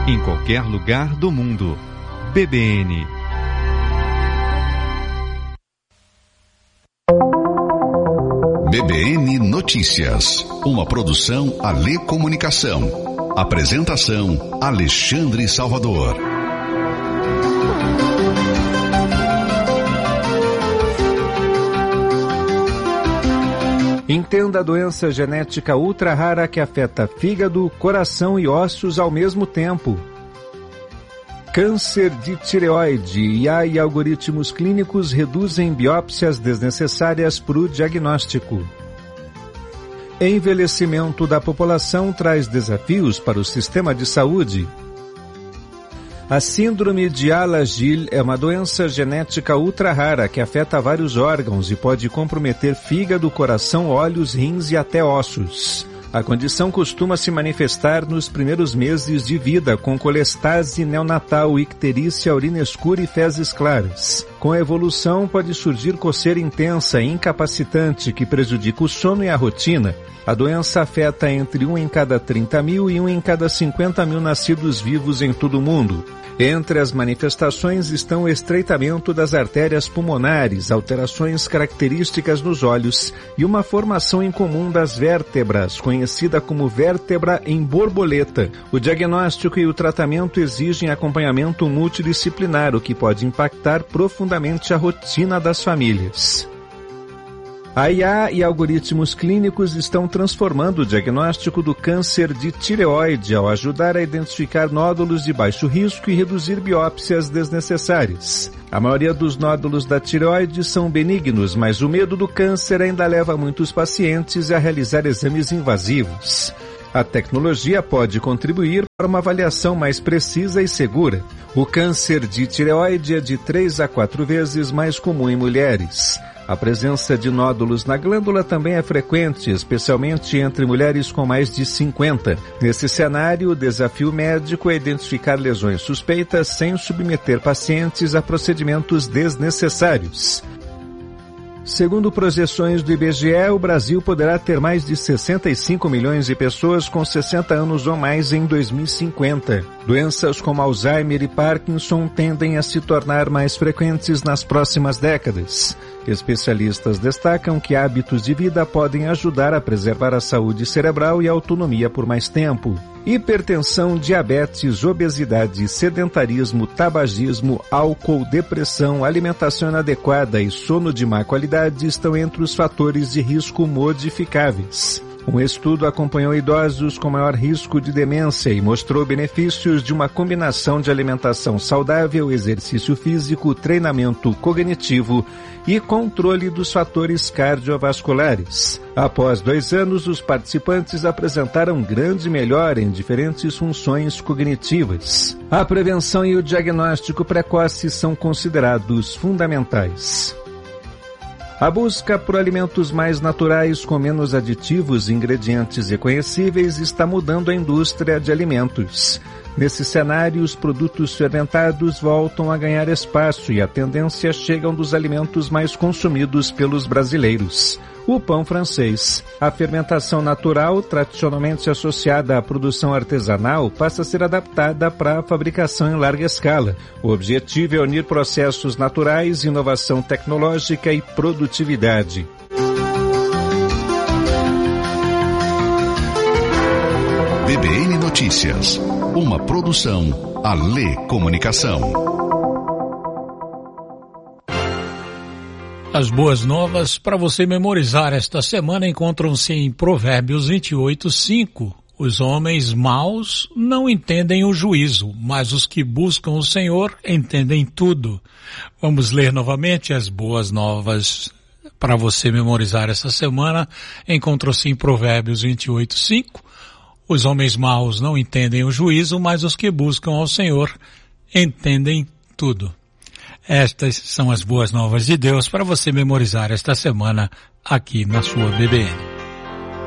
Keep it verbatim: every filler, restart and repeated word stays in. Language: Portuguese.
em qualquer lugar do mundo. B B N. B B N Notícias, uma produção Alê Comunicação. Apresentação Alexandre Salvador. Entenda a doença genética ultra rara que afeta fígado, coração e ossos ao mesmo tempo. Câncer de tireoide, I A e algoritmos clínicos reduzem biópsias desnecessárias para o diagnóstico. Envelhecimento da população traz desafios para o sistema de saúde. A síndrome de Alagille é uma doença genética ultra rara que afeta vários órgãos e pode comprometer fígado, coração, olhos, rins e até ossos. A condição costuma se manifestar nos primeiros meses de vida, com colestase neonatal, icterícia, urina escura e fezes claras. Com a evolução, pode surgir coceira intensa e incapacitante que prejudica o sono e a rotina. A doença afeta entre um em cada trinta mil e um em cada cinquenta mil nascidos vivos em todo o mundo. Entre as manifestações estão o estreitamento das artérias pulmonares, alterações características nos olhos e uma formação incomum das vértebras, conhecida como vértebra em borboleta. O diagnóstico e o tratamento exigem acompanhamento multidisciplinar, o que pode impactar profundamente a rotina das famílias. A I A e algoritmos clínicos estão transformando o diagnóstico do câncer de tireoide ao ajudar a identificar nódulos de baixo risco e reduzir biópsias desnecessárias. A maioria dos nódulos da tireoide são benignos, mas o medo do câncer ainda leva muitos pacientes a realizar exames invasivos. A tecnologia pode contribuir para uma avaliação mais precisa e segura. O câncer de tireoide é de três a quatro vezes mais comum em mulheres. A presença de nódulos na glândula também é frequente, especialmente entre mulheres com mais de cinquenta. Nesse cenário, o desafio médico é identificar lesões suspeitas sem submeter pacientes a procedimentos desnecessários. Segundo projeções do I B G E, o Brasil poderá ter mais de sessenta e cinco milhões de pessoas com sessenta anos ou mais em dois mil e cinquenta. Doenças como Alzheimer e Parkinson tendem a se tornar mais frequentes nas próximas décadas. Especialistas destacam que hábitos de vida podem ajudar a preservar a saúde cerebral e a autonomia por mais tempo. Hipertensão, diabetes, obesidade, sedentarismo, tabagismo, álcool, depressão, alimentação inadequada e sono de má qualidade estão entre os fatores de risco modificáveis. Um estudo acompanhou idosos com maior risco de demência e mostrou benefícios de uma combinação de alimentação saudável, exercício físico, treinamento cognitivo e controle dos fatores cardiovasculares. Após dois anos, os participantes apresentaram grande melhora em diferentes funções cognitivas. A prevenção e o diagnóstico precoce são considerados fundamentais. A busca por alimentos mais naturais com menos aditivos e ingredientes reconhecíveis está mudando a indústria de alimentos. Nesse cenário, os produtos fermentados voltam a ganhar espaço e a tendência chega dos alimentos mais consumidos pelos brasileiros. O pão francês. A fermentação natural, tradicionalmente associada à produção artesanal, passa a ser adaptada para a fabricação em larga escala. O objetivo é unir processos naturais, inovação tecnológica e produtividade. B B N Notícias, uma produção Alê Comunicação. As boas novas para você memorizar esta semana encontram-se em Provérbios vinte e oito, cinco. Os homens maus não entendem o juízo, mas os que buscam o Senhor entendem tudo. Vamos ler novamente as boas novas para você memorizar esta semana. Encontram-se em Provérbios vinte e oito, cinco. Os homens maus não entendem o juízo, mas os que buscam ao Senhor entendem tudo. Estas são as boas novas de Deus para você memorizar esta semana aqui na sua B B N.